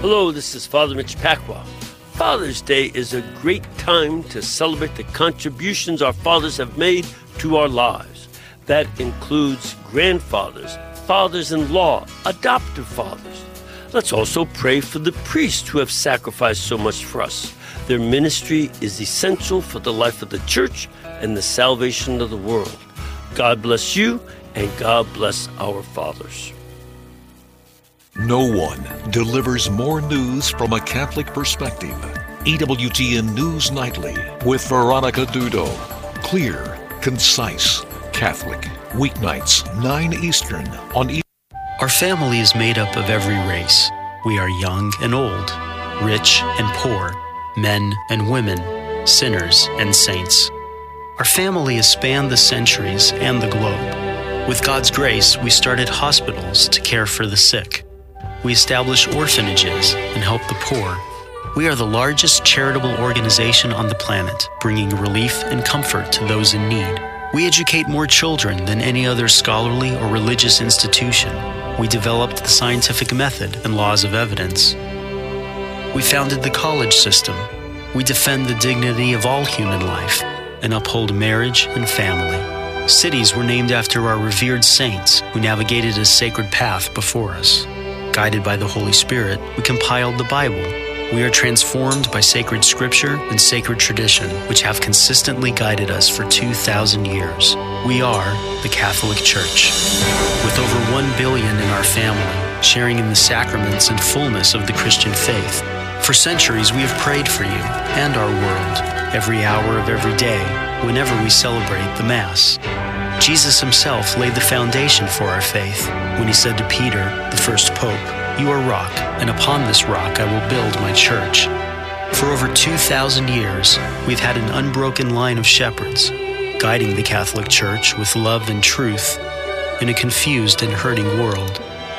Hello, this is Father Mitch Pacwa. Father's Day is a great time to celebrate the contributions our fathers have made to our lives. That includes grandfathers, fathers-in-law, adoptive fathers. Let's also pray for the priests who have sacrificed so much for us. Their ministry is essential for the life of the church and the salvation of the world. God bless you, and God bless our fathers. No one delivers more news from a Catholic perspective. EWTN News Nightly with Veronica Dudo. Clear, concise, Catholic. Weeknights, 9 Eastern on Our family is made up of every race. We are young and old, rich and poor, men and women, sinners and saints. Our family has spanned the centuries and the globe. With God's grace, we started hospitals to care for the sick. We establish orphanages and help the poor. We are the largest charitable organization on the planet, bringing relief and comfort to those in need. We educate more children than any other scholarly or religious institution. We developed the scientific method and laws of evidence. We founded the college system. We defend the dignity of all human life and uphold marriage and family. Cities were named after our revered saints who navigated a sacred path before us. Guided by the Holy Spirit, we compiled the Bible. We are transformed by sacred scripture and sacred tradition, which have consistently guided us for 2,000 years. We are the Catholic Church. With over 1 billion in our family, sharing in the sacraments and fullness of the Christian faith. For centuries, we have prayed for you and our world, every hour of every day, whenever we celebrate the Mass. Jesus himself laid the foundation for our faith when he said to Peter, the first pope, "You are rock, and upon this rock I will build my church." For over 2,000 years, we've had an unbroken line of shepherds, guiding the Catholic Church with love and truth in a confused and hurting world.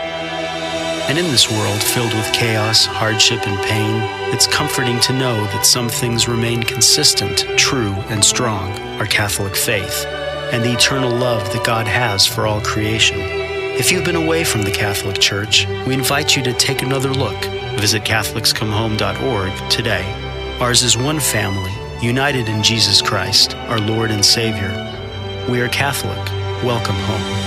And in this world filled with chaos, hardship, and pain, it's comforting to know that some things remain consistent, true, and strong, our Catholic faith, and the eternal love that God has for all creation. If you've been away from the Catholic Church, we invite you to take another look. Visit CatholicsComeHome.org today. Ours is one family, united in Jesus Christ, our Lord and Savior. We are Catholic. Welcome home.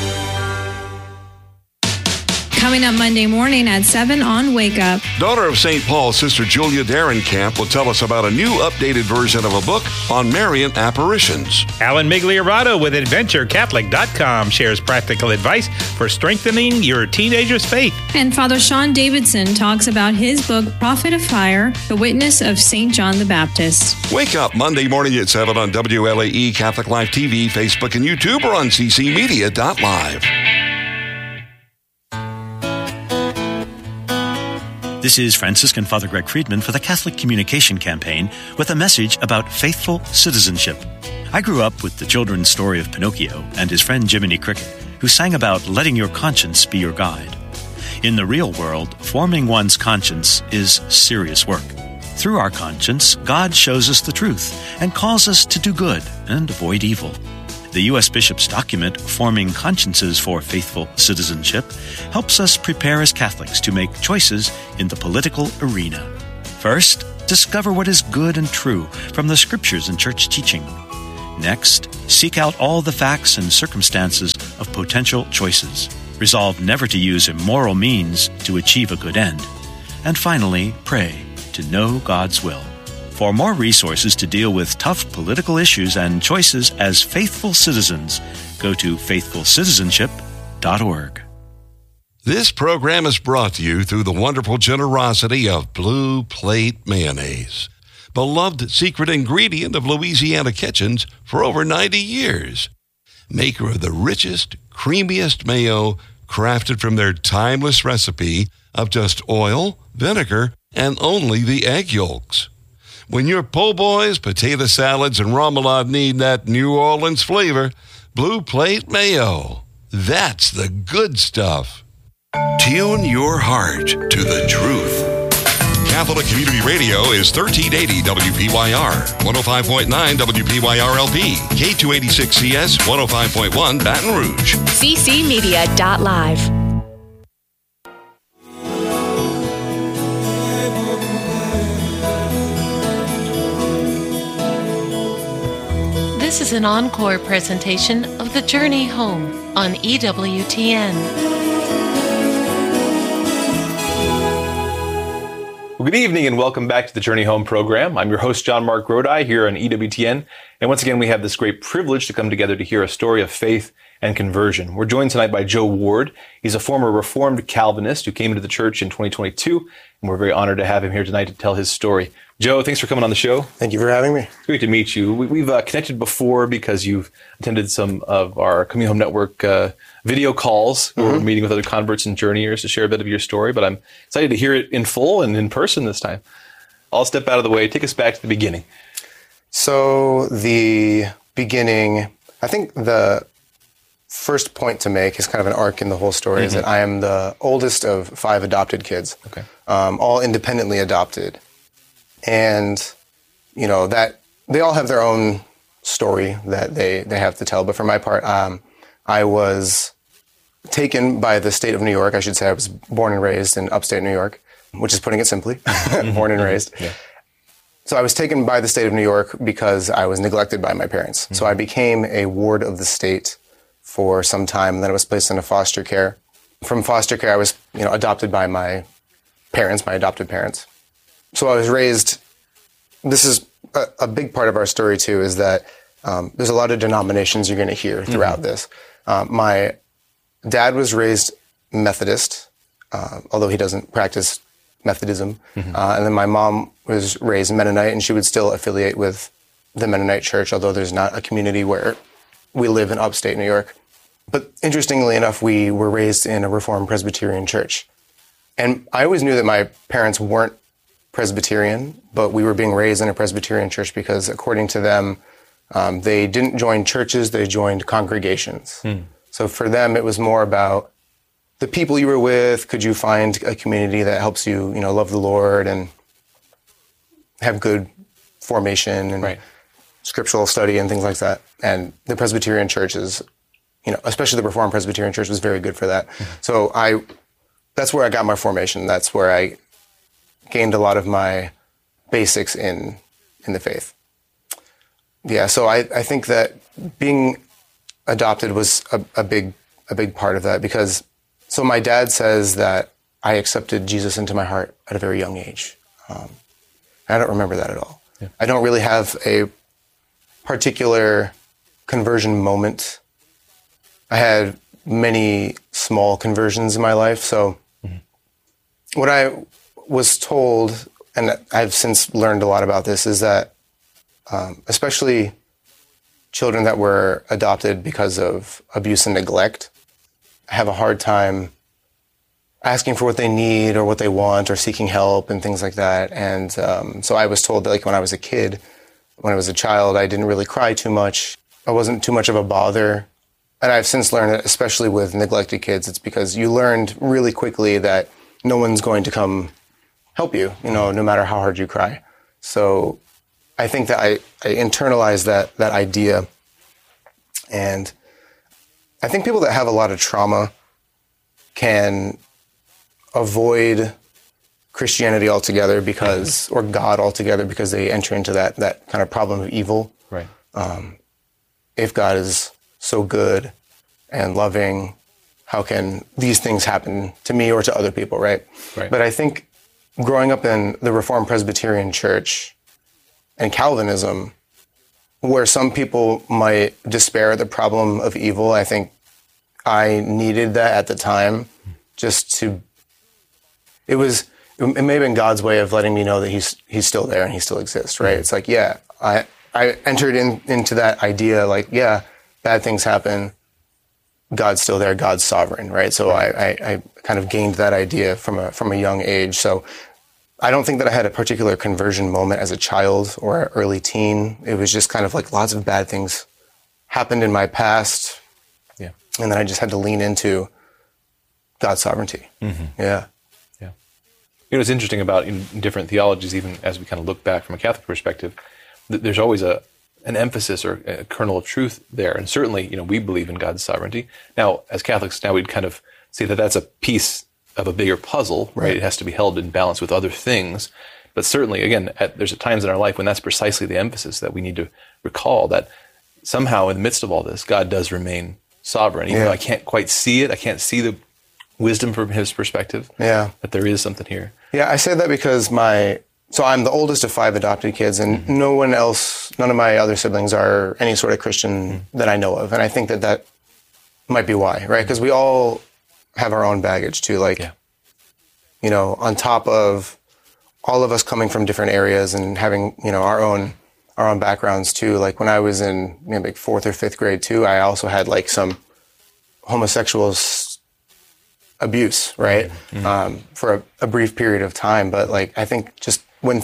Coming up Monday morning at 7 on Wake Up. Daughter of St. Paul, Sister Julia Darrenkamp will tell us about a new updated version of a book on Marian apparitions. Alan Migliarato with AdventureCatholic.com shares practical advice for strengthening your teenager's faith. And Father Sean Davidson talks about his book, Prophet of Fire, The Witness of St. John the Baptist. Wake Up Monday morning at 7 on WLAE, Catholic Life TV, Facebook, and YouTube, or on ccmedia.live. This is Franciscan Father Greg Friedman for the Catholic Communication Campaign with a message about faithful citizenship. I grew up with the children's story of Pinocchio and his friend Jiminy Cricket, who sang about letting your conscience be your guide. In the real world, forming one's conscience is serious work. Through our conscience, God shows us the truth and calls us to do good and avoid evil. The U.S. Bishop's document, Forming Consciences for Faithful Citizenship, helps us prepare as Catholics to make choices in the political arena. First, discover what is good and true from the Scriptures and church teaching. Next, seek out all the facts and circumstances of potential choices. Resolve never to use immoral means to achieve a good end. And finally, pray to know God's will. For more resources to deal with tough political issues and choices as faithful citizens, go to faithfulcitizenship.org. This program is brought to you through the wonderful generosity of Blue Plate Mayonnaise, beloved secret ingredient of Louisiana kitchens for over 90 years. Maker of the richest, creamiest mayo, crafted from their timeless recipe of just oil, vinegar, and only the egg yolks. When your po' boys, potato salads, and remoulade need that New Orleans flavor, Blue Plate Mayo. That's the good stuff. Tune your heart to the truth. Catholic Community Radio is 1380 WPYR, 105.9 WPYR-LP, K286CS, 105.1 Baton Rouge. ccmedia.live. is an encore presentation of The Journey Home on EWTN. Well, good evening and welcome back to the Journey Home program. I'm your host, John Mark Grodi, here on EWTN. And once again, we have this great privilege to come together to hear a story of faith and conversion. We're joined tonight by Joe Ward. He's a former Reformed Calvinist who came into the church in 2022, and we're very honored to have him here tonight to tell his story. Joe, thanks for coming on the show. Thank you for having me. It's great to meet you. We've connected before because you've attended some of our Coming Home Network video calls where we're meeting with other converts and journeyers to share a bit of your story, but I'm excited to hear it in full and in person this time. I'll step out of the way. Take us back to the beginning. So the beginning, I think the first point to make is kind of an arc in the whole story, is that I am the oldest of 5 adopted kids, all independently adopted. And, you know, that they all have their own story that they have to tell. But for my part, I was taken by the state of New York. I should say I was born and raised in upstate New York, which is putting it simply, born and raised. Yeah. So I was taken by the state of New York because I was neglected by my parents. So I became a ward of the state for some time, and then I was placed into foster care. From foster care, I was, adopted by my parents, my adopted parents. So I was raised, this is a big part of our story too, is that there's a lot of denominations you're going to hear throughout this. My dad was raised Methodist, although he doesn't practice Methodism. And then my mom was raised Mennonite, and she would still affiliate with the Mennonite church, although there's not a community where we live in upstate New York. But interestingly enough, we were raised in a Reformed Presbyterian church. And I always knew that my parents weren't Presbyterian, but we were being raised in a Presbyterian church because, according to them, they didn't join churches, they joined congregations. So for them, it was more about the people you were with. Could you find a community that helps you, love the Lord and have good formation and scriptural study and things like that. And the Presbyterian church is, especially the Reformed Presbyterian church was very good for that. So that's where I got my formation. That's where I gained a lot of my basics in the faith. Yeah, so I think that being adopted was a big part of that, because so my dad says that I accepted Jesus into my heart at a very young age. I don't remember that at all. Yeah. I don't really have a particular conversion moment. I had many small conversions in my life. So what I was told, and I've since learned a lot about this, is that especially children that were adopted because of abuse and neglect have a hard time asking for what they need or what they want or seeking help and things like that. And so I was told that, like, when I was a kid, when I was a child, I didn't really cry too much. I wasn't too much of a bother. And I've since learned that, especially with neglected kids, it's because you learned really quickly that no one's going to come help you, no matter how hard you cry. So I think that I internalized that idea. And I think people that have a lot of trauma can avoid Christianity altogether or God altogether, because they enter into that kind of problem of evil. Right. If God is so good and loving, how can these things happen to me or to other people, right? But I think growing up in the Reformed Presbyterian Church and Calvinism, where some people might despair at the problem of evil, I think I needed that at the time, just to, it may have been God's way of letting me know that he's still there and he still exists, right? It's like, yeah, I entered into that idea, like, yeah, bad things happen, God's still there, God's sovereign, right? So I kind of gained that idea from a young age. So I don't think that I had a particular conversion moment as a child or an early teen. It was just kind of like lots of bad things happened in my past. Yeah. And then I just had to lean into God's sovereignty. Yeah. Yeah. It's interesting about in different theologies, even as we kind of look back from a Catholic perspective, there's always an emphasis or a kernel of truth there. And certainly, we believe in God's sovereignty. Now, as Catholics, we'd kind of say that that's a piece of a bigger puzzle, right? It has to be held in balance with other things. But certainly, again, there's times in our life when that's precisely the emphasis that we need to recall, that somehow in the midst of all this, God does remain sovereign. Even though I can't quite see it, I can't see the wisdom from his perspective. Yeah. But there is something here. Yeah, I say that because I'm the oldest of 5 adopted kids, and none of my other siblings are any sort of Christian that I know of. And I think that might be why, right? Because we all have our own baggage too. Like, you know, on top of all of us coming from different areas and having, you know, our own backgrounds too. Like when I was in maybe like 4th or 5th grade too, I also had like some homosexual abuse, right? For a brief period of time. But like, I think just when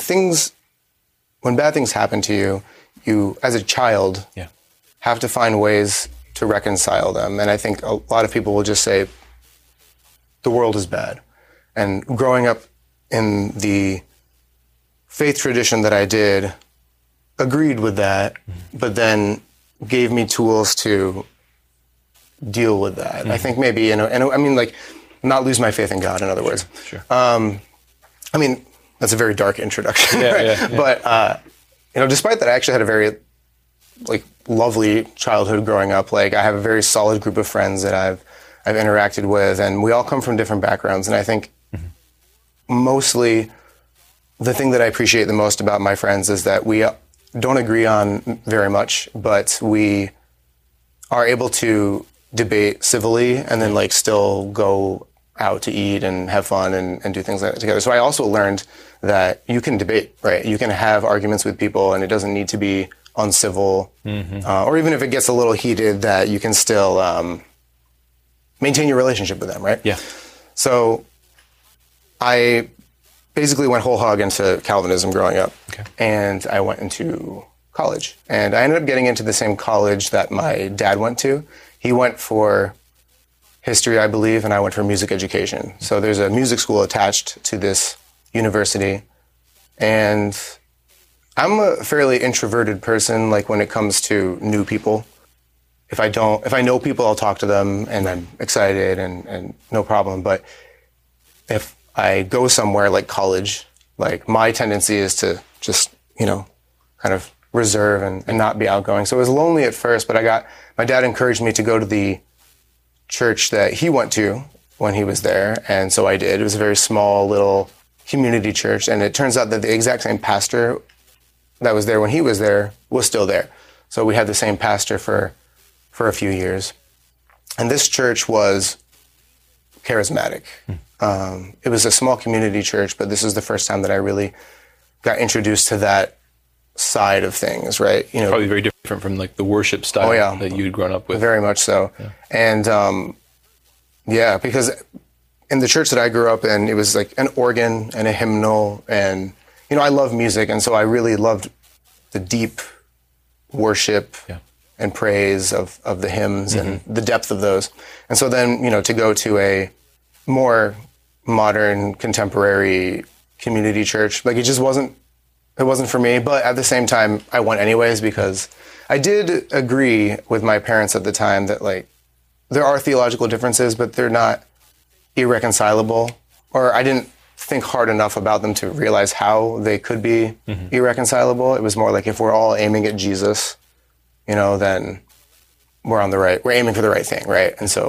bad things happen to you as a child have to find ways to reconcile them. And I think a lot of people will just say, the world is bad. And growing up in the faith tradition that I did, agreed with that, but then gave me tools to deal with that. I think maybe, you know, and I mean, like, not lose my faith in God, in other words. Sure. I mean, that's a very dark introduction, right? But, you know, despite that, I actually had a very, like, lovely childhood growing up. Like, I have a very solid group of friends that I've interacted with, and we all come from different backgrounds. And I think mostly the thing that I appreciate the most about my friends is that we don't agree on very much, but we are able to debate civilly and then like still go out to eat and have fun and do things like that together. So I also learned that you can debate, right? You can have arguments with people and it doesn't need to be uncivil, or even if it gets a little heated, that you can still maintain your relationship with them, right? Yeah. So I basically went whole hog into Calvinism growing up. Okay. And I went into college. And I ended up getting into the same college that my dad went to. He went for history, I believe, and I went for music education. So there's a music school attached to this university. And I'm a fairly introverted person, like when it comes to new people. If I know people, I'll talk to them and I'm excited and no problem. But if I go somewhere like college, like my tendency is to just, you know, kind of reserve and not be outgoing. So it was lonely at first, but my dad encouraged me to go to the church that he went to when he was there. And so I did. It was a very small little community church. And it turns out that the exact same pastor that was there when he was there was still there. So we had the same pastor for a few years. And this church was charismatic. It was a small community church, but this is the first time that I really got introduced to that side of things, right? You know, probably very different from like the worship style that you'd grown up with. Very much so. Yeah. And because in the church that I grew up in, it was like an organ and a hymnal, and you know, I love music, and so I really loved the deep worship and praise of the hymns and the depth of those. And so then, you know, to go to a more modern, contemporary community church, like it wasn't for me. But at the same time, I went anyways because I did agree with my parents at the time that like there are theological differences, but they're not irreconcilable. Or I didn't think hard enough about them to realize how they could be irreconcilable. It was more like if we're all aiming at Jesus, you know, then we're aiming for the right thing, right? And so